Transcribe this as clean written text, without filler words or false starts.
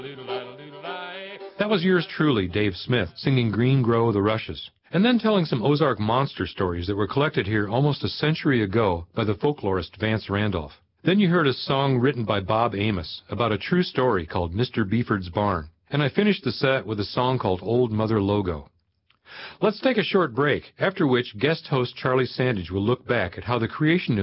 That was yours truly, Dave Smith, singing Green Grow the Rushes, and then telling some Ozark monster stories that were collected here almost a century ago by the folklorist Vance Randolph. Then you heard a song written by Bob Amos about a true story called Mr. Beeford's Barn, and I finished the set with a song called Old Mother Logo. Let's take a short break, after which guest host Charlie Sandage will look back at how the creation of